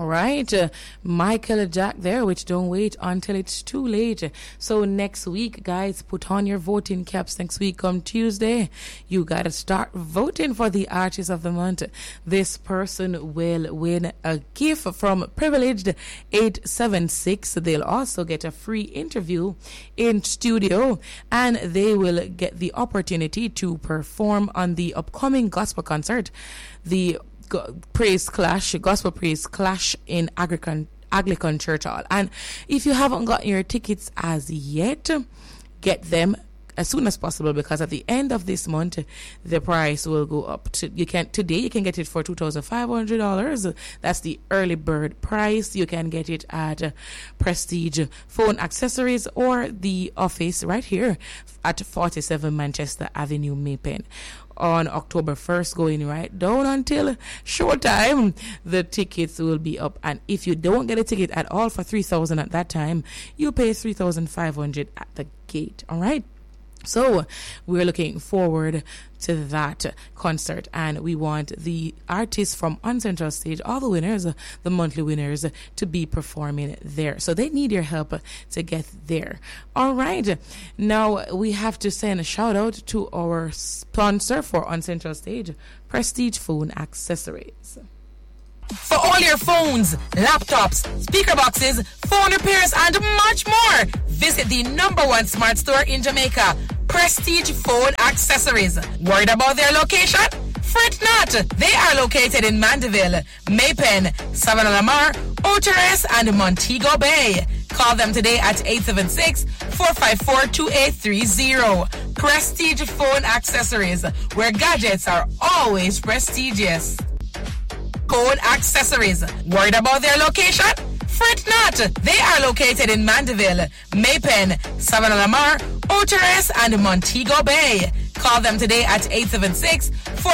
right. Michael Jack there, which don't wait until it's too late. So next week, guys, put on your voting caps. Next week, come Tuesday, you got to start voting for the Artist of the Month. This person will win a gift from Privileged 876. They'll also get a free interview in studio, and they will get the opportunity to perform on the upcoming gospel concert, the Gospel Praise Clash in Anglican Church Hall. And if you haven't gotten your tickets as yet, get them as soon as possible, because at the end of this month the price will go up. Today you can get it for $2,500. That's the early bird price. You can get it at Prestige Phone Accessories or the office right here at 47 Manchester Avenue, Maypen. On October 1st, going right down until showtime, the tickets will be up. And if you don't get a ticket at all for $3,000 at that time, you pay $3,500 at the gate. All right. So we're looking forward to that concert, and we want the artists from On Central Stage, all the winners, the monthly winners, to be performing there. So they need your help to get there. All right. Now we have to send a shout out to our sponsor for On Central Stage, Prestige Phone Accessories. For all your phones, laptops, speaker boxes, phone repairs, and much more, visit the #1 smart store in Jamaica, Prestige Phone Accessories. Worried about their location? Fret not. They are located in Mandeville, Maypen, Savannah Lamar, Oteres, and Montego Bay. Call them today at 876-454-2830. Prestige Phone Accessories, where gadgets are always prestigious. Phone Accessories. Worried about their location? Fret not. They are located in Mandeville, Maypen, Savannah Lamar, Oteres, and Montego Bay. Call them today at 876-454-2830.